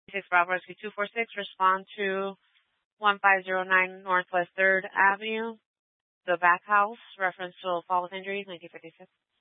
6 Bravo Rescue 246, respond to 1509 Northwest 3rd Avenue, the back house, reference to fall with injuries, 1956.